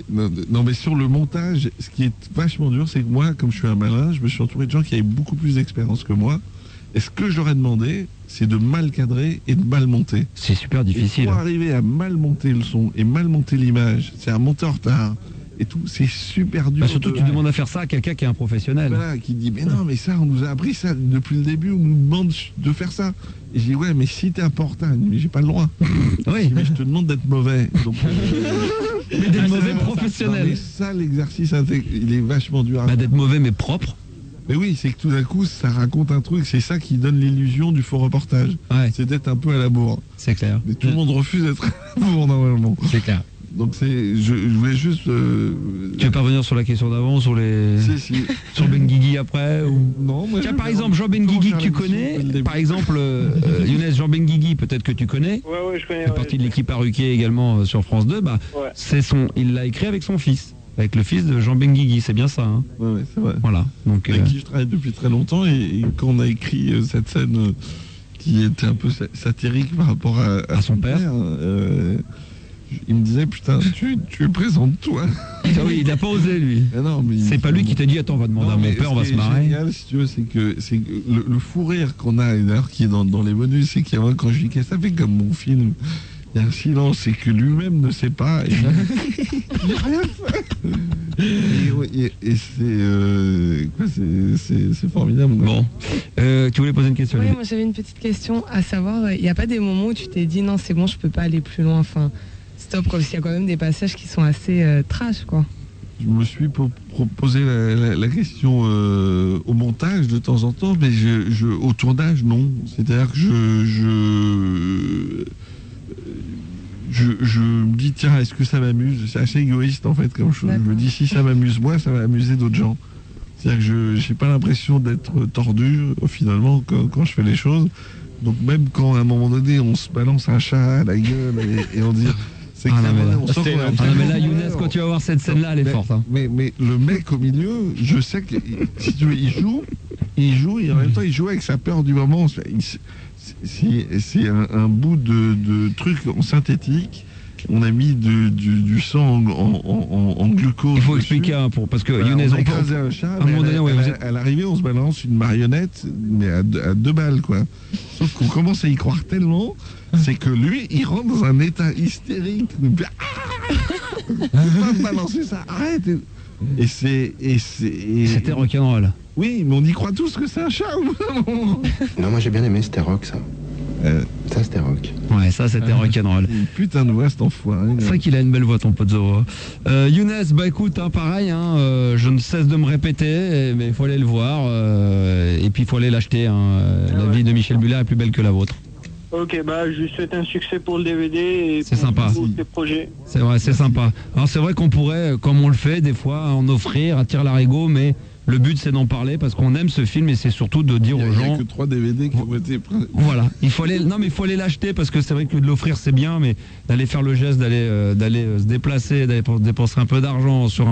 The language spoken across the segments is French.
non, mais sur le montage, ce qui est vachement dur, c'est que moi, comme je suis un malin, je me suis entouré de gens qui avaient beaucoup plus d'expérience que moi. Et ce que je leur ai demandé, c'est de mal cadrer et de mal monter. C'est super difficile. Et pour arriver à mal monter le son et mal monter l'image, c'est à monter en retard et tout, c'est super dur. Surtout, tu demandes à faire ça à quelqu'un qui est un professionnel. Voilà, qui dit, mais non, mais ça, on nous a appris ça depuis le début, on nous demande de faire ça. Et je dis, ouais, mais si t'es un portant, mais j'ai pas le droit. Oui. Mais je te demande d'être mauvais. Donc, mais d'être mauvais professionnel. Mais ça, l'exercice, il est vachement dur à faire. D'être mauvais mais propre. Mais oui, c'est que tout d'un coup, ça raconte un truc, c'est ça qui donne l'illusion du faux reportage. Ouais. C'est d'être un peu à la bourre. C'est clair. Mais tout le monde refuse d'être à la bourre, normalement. C'est clair. Donc je voulais juste... Tu veux pas revenir sur la question d'avant, sur les... Si. Sur Benguigui après ou... Non, moi... Tiens, par exemple, Jean Benguigui que tu connais, par exemple, Younes, Jean Benguigui, peut-être que tu connais. Ouais, je connais. Il fait partie de l'équipe à Ruquier également sur France 2. Bah, ouais. Il l'a écrit avec son fils. Avec le fils de Jean Benguigui, c'est bien ça. Hein. Ouais, c'est vrai. Voilà. Donc, avec qui je travaille depuis très longtemps et quand on a écrit cette scène qui était un peu satirique par rapport à son père, il me disait, putain, tu présentes toi. Ah oui, il n'a pas osé, lui. C'est pas lui qui t'a dit, attends, on va demander à mon père, on va se marrer. Ce qui est génial, si tu veux, c'est que le fou rire qu'on a, et d'ailleurs qui est dans les bonus, c'est qu'il y a un, quand je dis, qu'est-ce que ça fait comme mon film, il y a un silence, c'est que lui-même ne sait pas. Et il n'a rien fait. Et c'est formidable. Bon, tu voulais poser une question? Oui, moi j'avais une petite question, à savoir, il n'y a pas des moments où tu t'es dit, non, c'est bon, je peux pas aller plus loin, enfin... Stop, parce qu'il y a quand même des passages qui sont assez trash, quoi. Je me suis proposé la question au montage de temps en temps, mais au tournage, non. C'est-à-dire que je me dis, tiens, est-ce que ça m'amuse? C'est assez égoïste, en fait, comme chose. Je me dis, si ça m'amuse moi, ça va amuser d'autres gens. C'est-à-dire que je n'ai pas l'impression d'être tordu, finalement, quand je fais les choses. Donc même quand, à un moment donné, on se balance un chat à la gueule et on dit... mais là, Younes, quand tu vas voir cette scène-là, elle est forte. Hein. Mais le mec au milieu, je sais que si tu veux, il joue et en même temps il joue avec sa peur du moment. C'est un bout de truc en synthétique. On a mis du sang en glucose. Il faut expliquer parce que Younes, on a écrasé un chat. À l'arrivée, on se balance une marionnette, mais à 2 balles, quoi. Sauf qu'on commence à y croire tellement, c'est que lui, il rentre dans un état hystérique. Faut pas balancer ça, arrête. C'était rock'n'roll. Oui, mais on y croit tous que c'est un chat. Non, moi j'ai bien aimé, c'était rock, ça. Ça c'était rock. Ouais, ça c'était rock'n'roll. Putain de voix cet enfoiré. C'est vrai qu'il a une belle voix ton pote Zoro. Younes, bah écoute, pareil, je ne cesse de me répéter, mais il faut aller le voir. Et puis il faut aller l'acheter. La vie de Michel Bullard est plus belle que la vôtre. Ok, bah je lui souhaite un succès pour le DVD et c'est sympa. Pour ses projets. C'est vrai, c'est sympa. Alors c'est vrai qu'on pourrait, comme on le fait des fois, en offrir à tire-larigot, mais le but c'est d'en parler parce qu'on aime ce film et c'est surtout de dire aux gens... Il n'y a que 3 DVD qui ont été... Voilà, il faut aller l'acheter parce que c'est vrai que de l'offrir c'est bien, mais d'aller faire le geste, d'aller se déplacer, d'aller dépenser un peu d'argent sur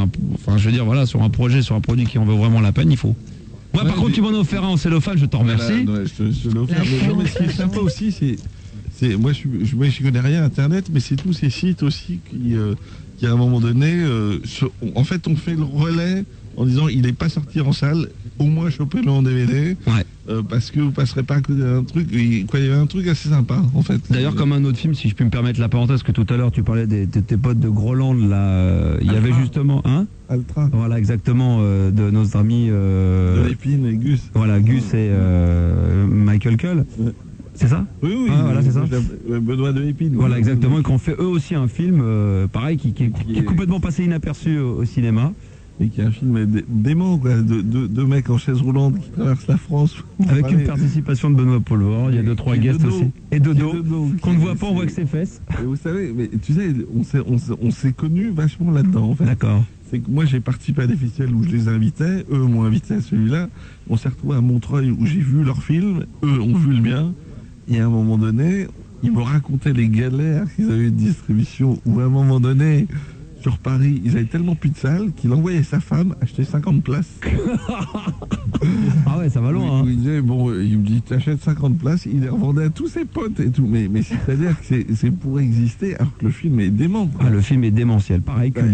sur un projet, sur un produit qui en vaut vraiment la peine, il faut. Ouais, par contre, tu m'en as offert un en cellophane, je t'en remercie. Je l'ai offert. Mais ce qui est sympa aussi, moi, je connais rien à Internet, mais c'est tous ces sites aussi qui à un moment donné, en fait, on fait le relais en disant il n'est pas sorti en salle, au moins chopez-le en DVD, parce que vous passerez pas à côté d'un truc. Il y avait un truc assez sympa, en fait. D'ailleurs, comme un autre film, si je puis me permettre la parenthèse, que tout à l'heure tu parlais de tes potes de Groland, là, il y avait justement Altra. Voilà, exactement, de nos amis... de Lépine et Gus. Voilà, Gus et Michael Cull. Ouais. C'est ça? Oui. Voilà, c'est ça. Benoît de Lépine. Voilà, exactement, et qu'on fait eux aussi un film, pareil, qui est complètement passé inaperçu au cinéma. Et qui est un film dément, quoi, deux mecs en chaise roulante qui traversent la France. Avec une participation de Benoît Poelvoorde, il y a 2-3 guests aussi. Et Dodo, qu'on ne voit pas, on voit que ses fesses. Et vous savez, mais tu sais, on s'est connus vachement là-dedans, en fait. D'accord. C'est que moi, j'ai participé à des festivals où je les invitais, eux m'ont invité à celui-là. On s'est retrouvés à Montreuil où j'ai vu leur film, eux ont vu le mien. Et à un moment donné, ils me racontaient les galères qu'ils avaient eu de distribution, où à un moment donné... Sur Paris, ils avaient tellement plus de salles qu'il envoyait sa femme acheter 50 places. Ah ouais, ça va loin. Il me dit, t'achètes 50 places, il les revendait à tous ses potes et tout. Mais c'est-à-dire que c'est pour exister alors que le film est dément. Ah, le film est démentiel, pareil que